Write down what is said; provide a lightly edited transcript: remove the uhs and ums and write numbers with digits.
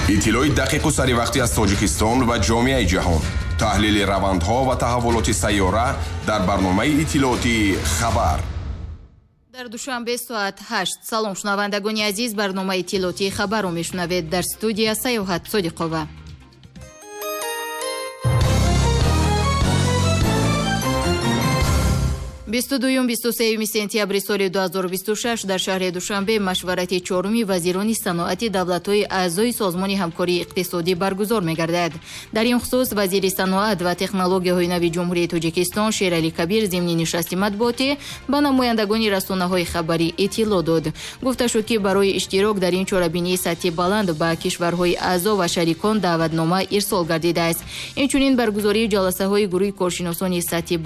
иттилои дақиқу саривақтӣ аз Тоҷикистон ва ҷомеаи ҷаҳон. таҳлили равандҳо ва таҳаввулоти сайёра дар барномаи иттилооти хабар. дар душанбе соат 8. салом шунавандагони азиз, барномаи иттилооти хабарро мешунавед. дар студия Саёҳат Содиқова. 22-23 сентябри соли 2026 дар шаҳри Душанбе машварати чоруми вазирони саноати давлатҳои аъзои созмони ҳамкории иқтисодӣ баргузор мегардад. дар ин хусус вазири саноат ва технологияҳои нави ҷумҳурии Тоҷикистон Шералӣ Кабир зимни нишасти матбуотӣ ба намояндагони расонаҳои хабарӣ иттилоъ дод. гуфта шуд ки барои иштирок дар ин чорабинии сатҳи баланд ба кишварҳои аъзо ва шарикон даъватнома ирсол гардидааст. инчунин баргузории ҷаласаҳои гурӯҳи коршиносони сатҳи